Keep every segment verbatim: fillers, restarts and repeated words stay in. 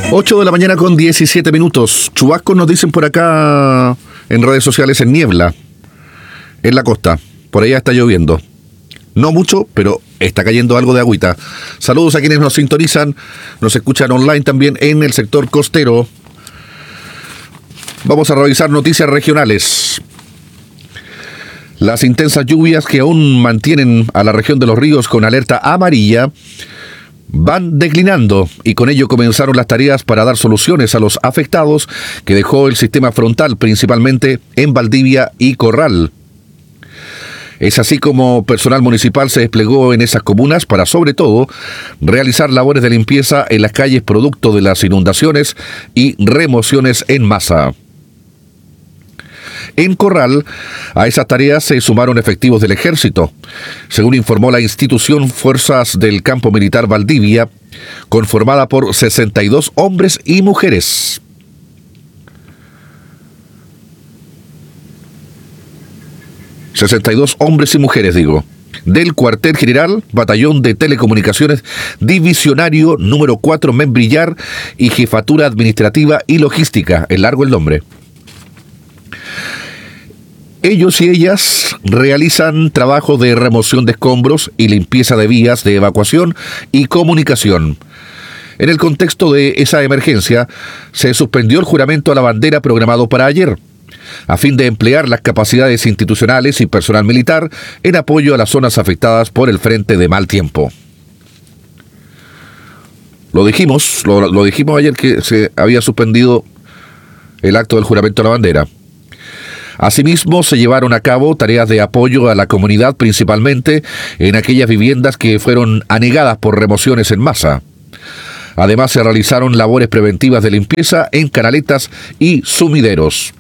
ocho de la mañana con diecisiete minutos. Chubascos nos dicen por acá en redes sociales en niebla, en la costa. Por allá está lloviendo. No mucho, pero está cayendo algo de agüita. Saludos a quienes nos sintonizan, nos escuchan online también en el sector costero. Vamos a revisar noticias regionales. Las intensas lluvias que aún mantienen a la región de Los Ríos con alerta amarilla van declinando y con ello comenzaron las tareas para dar soluciones a los afectados que dejó el sistema frontal, principalmente en Valdivia y Corral. Es así como personal municipal se desplegó en esas comunas para, sobre todo, realizar labores de limpieza en las calles producto de las inundaciones y remociones en masa. En Corral, a esas tareas se sumaron efectivos del Ejército, según informó la institución Fuerzas del Campo Militar Valdivia, conformada por sesenta y dos hombres y mujeres. sesenta y dos hombres y mujeres, digo, del Cuartel General, Batallón de Telecomunicaciones, Divisionario número cuatro Membrillar y Jefatura Administrativa y Logística, el largo el nombre. Ellos y ellas realizan trabajos de remoción de escombros y limpieza de vías de evacuación y comunicación. En el contexto de esa emergencia, se suspendió el juramento a la bandera programado para ayer, a fin de emplear las capacidades institucionales y personal militar en apoyo a las zonas afectadas por el frente de mal tiempo. Lo dijimos, lo, lo dijimos ayer que se había suspendido el acto del juramento a la bandera. Asimismo, se llevaron a cabo tareas de apoyo a la comunidad, principalmente en aquellas viviendas que fueron anegadas por remociones en masa. Además, se realizaron labores preventivas de limpieza en canaletas y sumideros.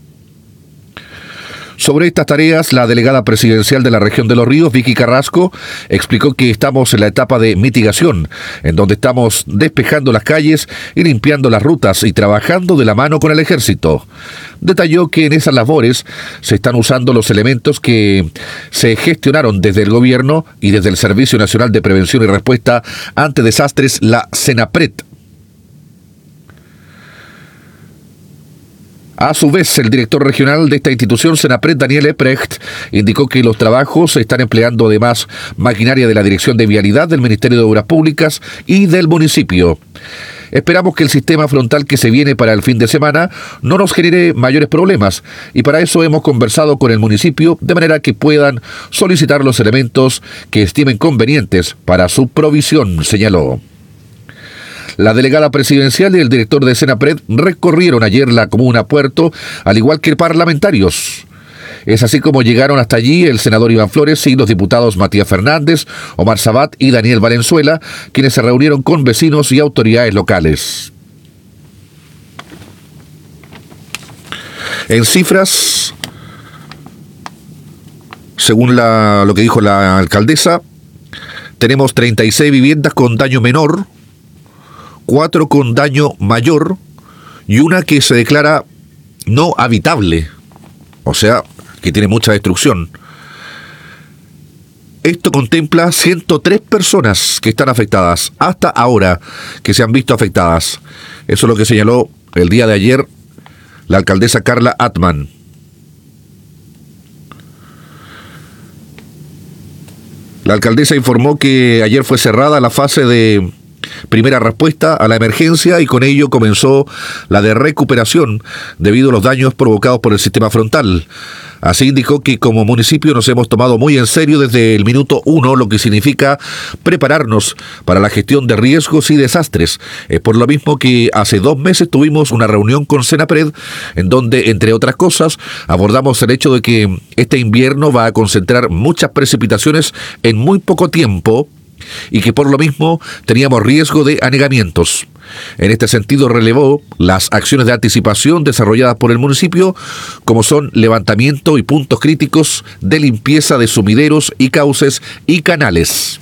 Sobre estas tareas, la delegada presidencial de la región de Los Ríos, Vicky Carrasco, explicó que estamos en la etapa de mitigación, en donde estamos despejando las calles y limpiando las rutas y trabajando de la mano con el Ejército. Detalló que en esas labores se están usando los elementos que se gestionaron desde el gobierno y desde el Servicio Nacional de Prevención y Respuesta ante Desastres, la SENAPRED. A su vez, el director regional de esta institución, SENAPRED, Daniel Eprecht, indicó que los trabajos se están empleando además maquinaria de la Dirección de Vialidad del Ministerio de Obras Públicas y del municipio. Esperamos que el sistema frontal que se viene para el fin de semana no nos genere mayores problemas y para eso hemos conversado con el municipio de manera que puedan solicitar los elementos que estimen convenientes para su provisión, señaló. La delegada presidencial y el director de SENAPRED recorrieron ayer la comuna Puerto, al igual que parlamentarios. Es así como llegaron hasta allí el senador Iván Flores y los diputados Matías Fernández, Omar Sabat y Daniel Valenzuela, quienes se reunieron con vecinos y autoridades locales. En cifras, según la, lo que dijo la alcaldesa, tenemos treinta y seis viviendas con daño menor, cuatro con daño mayor y una que se declara no habitable, o sea, que tiene mucha destrucción. Esto contempla ciento tres personas que están afectadas, hasta ahora, que se han visto afectadas. Eso es lo que señaló el día de ayer la alcaldesa Carla Atman. La alcaldesa informó que ayer fue cerrada la fase de primera respuesta a la emergencia y con ello comenzó la de recuperación debido a los daños provocados por el sistema frontal. Así indicó que como municipio nos hemos tomado muy en serio desde el minuto uno lo que significa prepararnos para la gestión de riesgos y desastres. Es por lo mismo que hace dos meses tuvimos una reunión con SENAPRED en donde, entre otras cosas, abordamos el hecho de que este invierno va a concentrar muchas precipitaciones en muy poco tiempo y que por lo mismo teníamos riesgo de anegamientos. En este sentido relevó las acciones de anticipación desarrolladas por el municipio, como son levantamiento y puntos críticos de limpieza de sumideros y cauces y canales.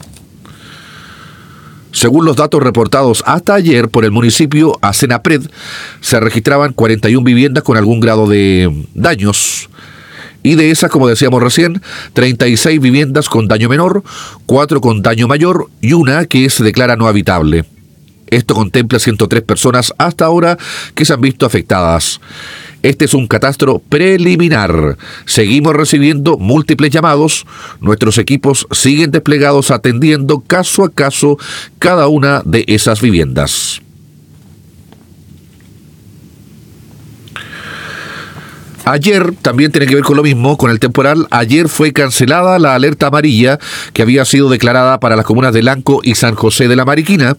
Según los datos reportados hasta ayer por el municipio a SENAPRED, se registraban cuarenta y una viviendas con algún grado de daños. Y de esas, como decíamos recién, treinta y seis viviendas con daño menor, cuatro con daño mayor y una que se declara no habitable. Esto contempla ciento tres personas hasta ahora que se han visto afectadas. Este es un catastro preliminar. Seguimos recibiendo múltiples llamados. Nuestros equipos siguen desplegados atendiendo caso a caso cada una de esas viviendas. Ayer, también tiene que ver con lo mismo, con el temporal. Ayer fue cancelada la alerta amarilla que había sido declarada para las comunas de Lanco y San José de la Mariquina.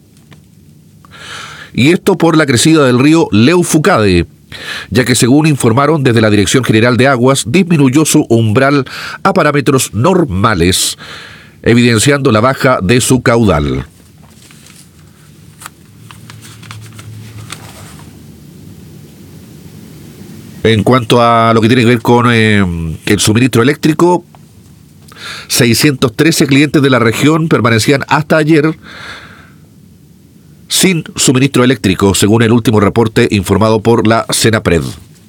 Y esto por la crecida del río Leufucade, ya que según informaron desde la Dirección General de Aguas, disminuyó su umbral a parámetros normales, evidenciando la baja de su caudal. En cuanto a lo que tiene que ver con eh, el suministro eléctrico, seiscientos trece clientes de la región permanecían hasta ayer sin suministro eléctrico, según el último reporte informado por la Senapred.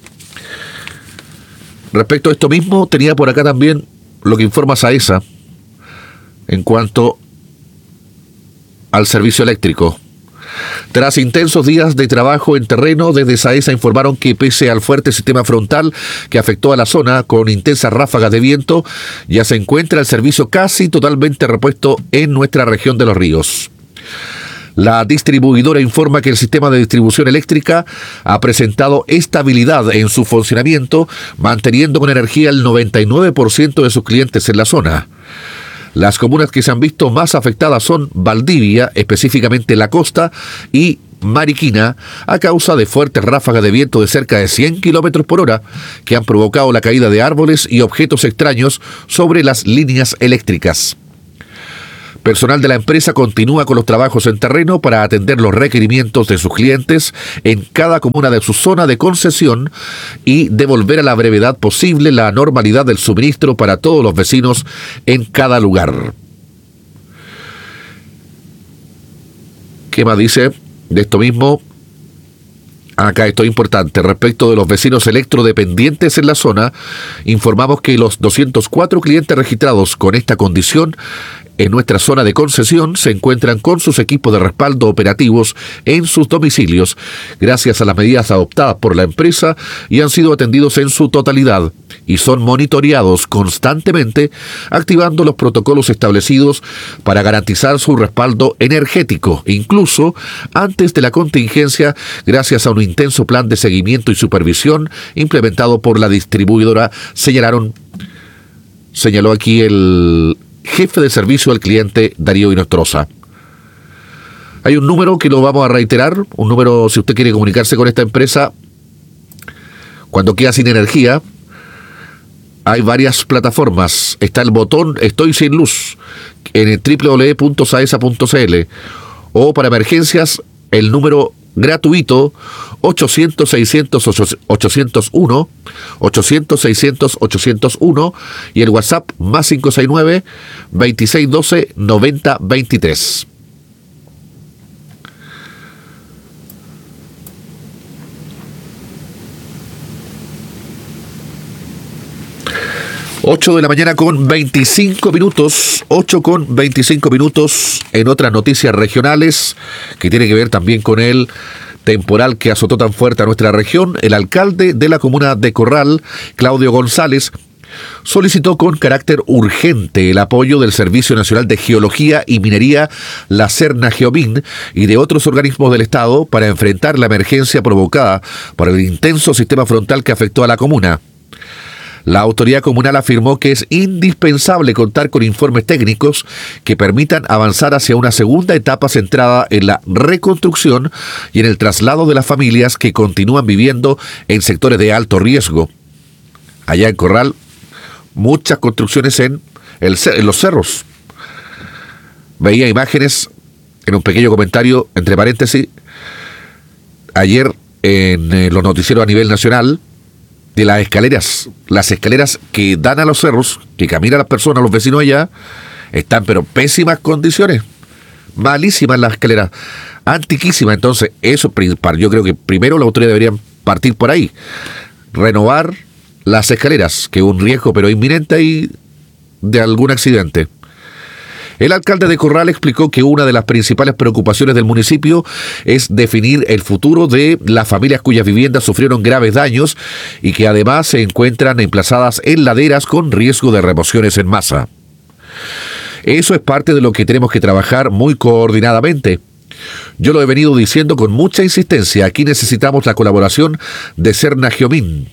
Respecto a esto mismo, tenía por acá también lo que informa SAESA en cuanto al servicio eléctrico. Tras intensos días de trabajo en terreno, desde SAESA informaron que pese al fuerte sistema frontal que afectó a la zona con intensas ráfagas de viento, ya se encuentra el servicio casi totalmente repuesto en nuestra región de Los Ríos. La distribuidora informa que el sistema de distribución eléctrica ha presentado estabilidad en su funcionamiento, manteniendo con energía el noventa y nueve por ciento de sus clientes en la zona. Las comunas que se han visto más afectadas son Valdivia, específicamente La Costa, y Mariquina, a causa de fuertes ráfagas de viento de cerca de cien kilómetros por hora que han provocado la caída de árboles y objetos extraños sobre las líneas eléctricas. Personal de la empresa continúa con los trabajos en terreno para atender los requerimientos de sus clientes en cada comuna de su zona de concesión y devolver a la brevedad posible la normalidad del suministro para todos los vecinos en cada lugar. ¿Qué más dice de esto mismo? Acá esto es importante. Respecto de los vecinos electrodependientes en la zona, informamos que los doscientos cuatro clientes registrados con esta condición en nuestra zona de concesión se encuentran con sus equipos de respaldo operativos en sus domicilios, gracias a las medidas adoptadas por la empresa, y han sido atendidos en su totalidad y son monitoreados constantemente, activando los protocolos establecidos para garantizar su respaldo energético, incluso antes de la contingencia, gracias a un intenso plan de seguimiento y supervisión implementado por la distribuidora, señalaron, señaló aquí el jefe de servicio al cliente Darío Inostroza. Hay un número que lo vamos a reiterar, un número si usted quiere comunicarse con esta empresa cuando queda sin energía. Hay varias plataformas. Está el botón Estoy sin luz en el doble u doble u doble u punto saesa punto c l o para emergencias el número gratuito ochocientos seiscientos ochocientos uno, ochocientos seiscientos ochocientos uno y el WhatsApp más cinco seis nueve, veintiséis doce, noventa veintitrés. ocho de la mañana con veinticinco minutos, ocho con veinticinco minutos en otras noticias regionales que tiene que ver también con el temporal que azotó tan fuerte a nuestra región. El alcalde de la comuna de Corral, Claudio González, solicitó con carácter urgente el apoyo del Servicio Nacional de Geología y Minería, la Serna Geomin, y de otros organismos del Estado para enfrentar la emergencia provocada por el intenso sistema frontal que afectó a la comuna. La autoridad comunal afirmó que es indispensable contar con informes técnicos que permitan avanzar hacia una segunda etapa centrada en la reconstrucción y en el traslado de las familias que continúan viviendo en sectores de alto riesgo. Allá en Corral, muchas construcciones en, el, en los cerros. Veía imágenes, en un pequeño comentario, entre paréntesis, ayer en eh, los noticieros a nivel nacional, de las escaleras, las escaleras que dan a los cerros, que caminan las personas, los vecinos allá, están pero pésimas condiciones, malísimas las escaleras, antiquísimas. Entonces, eso principal, yo creo que primero la autoridad deberían partir por ahí, renovar las escaleras, que es un riesgo pero inminente ahí de algún accidente. El alcalde de Corral explicó que una de las principales preocupaciones del municipio es definir el futuro de las familias cuyas viviendas sufrieron graves daños y que además se encuentran emplazadas en laderas con riesgo de remociones en masa. Eso es parte de lo que tenemos que trabajar muy coordinadamente. Yo lo he venido diciendo con mucha insistencia. Aquí necesitamos la colaboración de Cernagiomín,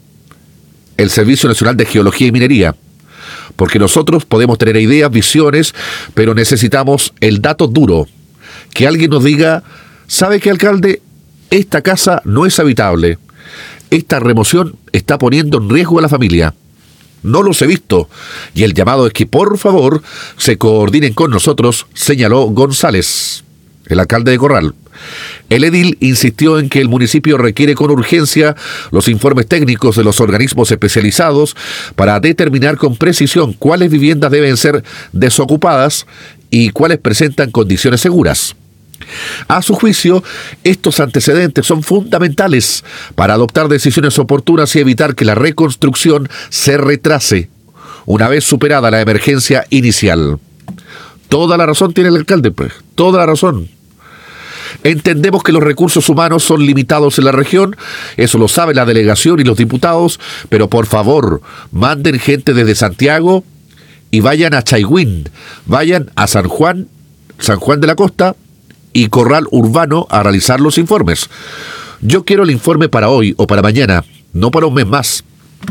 el Servicio Nacional de Geología y Minería, porque nosotros podemos tener ideas, visiones, pero necesitamos el dato duro. Que alguien nos diga, ¿sabe qué, alcalde? Esta casa no es habitable. Esta remoción está poniendo en riesgo a la familia. No los he visto. Y el llamado es que, por favor, se coordinen con nosotros, señaló González, el alcalde de Corral. El edil insistió en que el municipio requiere con urgencia los informes técnicos de los organismos especializados para determinar con precisión cuáles viviendas deben ser desocupadas y cuáles presentan condiciones seguras. A su juicio, estos antecedentes son fundamentales para adoptar decisiones oportunas y evitar que la reconstrucción se retrase una vez superada la emergencia inicial. Toda la razón tiene el alcalde, pues, toda la razón. Entendemos que los recursos humanos son limitados en la región, eso lo sabe la delegación y los diputados, pero por favor, manden gente desde Santiago y vayan a Chaigüín, vayan a San Juan, San Juan de la Costa y Corral Urbano a realizar los informes. Yo quiero el informe para hoy o para mañana, no para un mes más.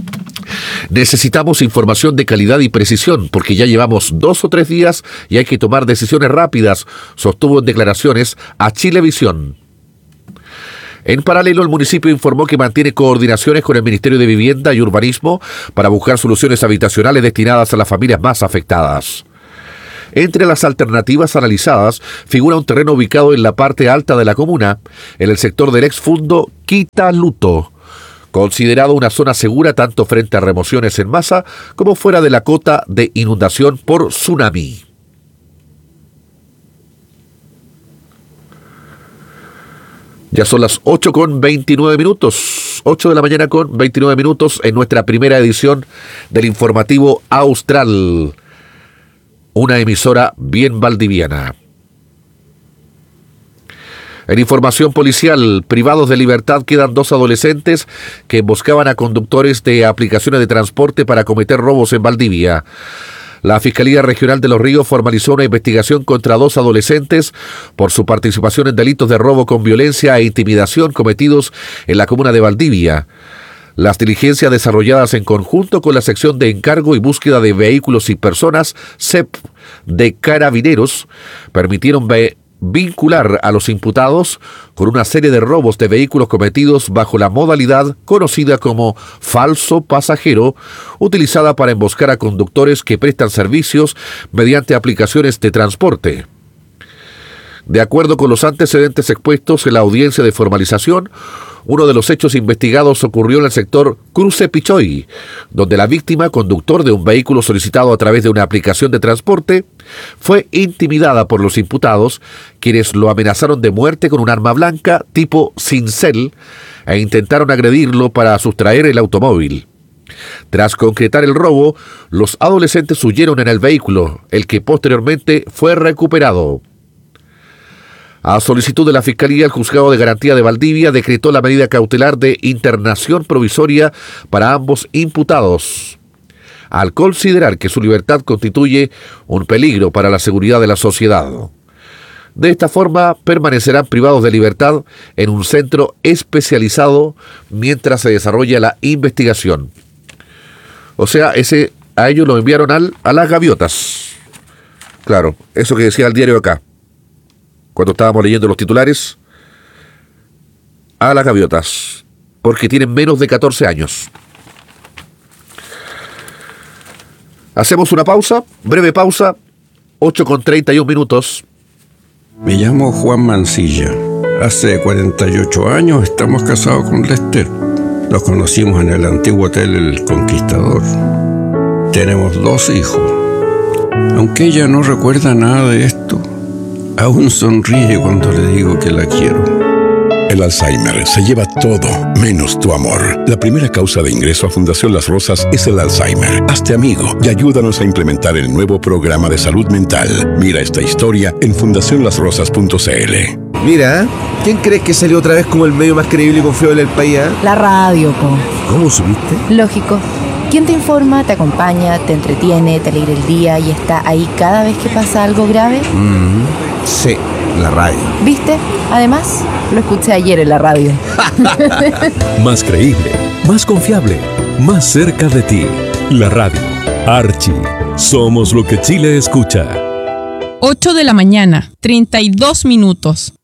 Necesitamos información de calidad y precisión, porque ya llevamos dos o tres días y hay que tomar decisiones rápidas, sostuvo en declaraciones a Chilevisión. En paralelo, el municipio informó que mantiene coordinaciones con el Ministerio de Vivienda y Urbanismo para buscar soluciones habitacionales destinadas a las familias más afectadas. Entre las alternativas analizadas figura un terreno ubicado en la parte alta de la comuna, en el sector del exfundo Quitaluto, considerado una zona segura tanto frente a remociones en masa como fuera de la cota de inundación por tsunami. Ya son las ocho con veintinueve minutos, ocho de la mañana con veintinueve minutos en nuestra primera edición del informativo Austral, una emisora bien valdiviana. En información policial, privados de libertad quedan dos adolescentes que emboscaban a conductores de aplicaciones de transporte para cometer robos en Valdivia. La Fiscalía Regional de Los Ríos formalizó una investigación contra dos adolescentes por su participación en delitos de robo con violencia e intimidación cometidos en la comuna de Valdivia. Las diligencias desarrolladas en conjunto con la sección de encargo y búsqueda de vehículos y personas, C E P, de Carabineros, permitieron ve- vincular a los imputados con una serie de robos de vehículos cometidos bajo la modalidad conocida como falso pasajero, utilizada para emboscar a conductores que prestan servicios mediante aplicaciones de transporte. De acuerdo con los antecedentes expuestos en la audiencia de formalización, uno de los hechos investigados ocurrió en el sector Cruce Pichoy, donde la víctima, conductor de un vehículo solicitado a través de una aplicación de transporte, fue intimidada por los imputados, quienes lo amenazaron de muerte con un arma blanca tipo cincel e intentaron agredirlo para sustraer el automóvil. Tras concretar el robo, los adolescentes huyeron en el vehículo, el que posteriormente fue recuperado. A solicitud de la Fiscalía, el Juzgado de Garantía de Valdivia decretó la medida cautelar de internación provisoria para ambos imputados, al considerar que su libertad constituye un peligro para la seguridad de la sociedad. De esta forma, permanecerán privados de libertad en un centro especializado mientras se desarrolla la investigación. O sea, ese a ellos lo enviaron al, a las gaviotas. Claro, eso que decía el diario acá, cuando estábamos leyendo los titulares, a las gaviotas, porque tienen menos de catorce años. Hacemos una pausa, breve pausa, ocho con treinta y un minutos. Me llamo Juan Mancilla. Hace cuarenta y ocho años estamos casados con Lester. Nos conocimos en el antiguo hotel El Conquistador. Tenemos dos hijos. Aunque ella no recuerda nada de esto, aún sonríe cuando le digo que la quiero. El El Alzheimer se lleva todo, menos tu amor. La primera causa de ingreso a Fundación Las Rosas es el Alzheimer. Hazte amigo y ayúdanos a implementar el nuevo programa de salud mental. Mira esta historia en fundación las rosas punto c l. Mira, ¿quién crees que salió otra vez como el medio más creíble y confiable del país? ¿eh? La radio, po. ¿Cómo supiste? Lógico. ¿Quién te informa, te acompaña, te entretiene, te alegra el día y está ahí cada vez que pasa algo grave? Mm, sí, la radio. ¿Viste? Además, lo escuché ayer en la radio. Más creíble, más confiable, más cerca de ti. La radio. Archie. Somos lo que Chile escucha. ocho de la mañana, treinta y dos minutos.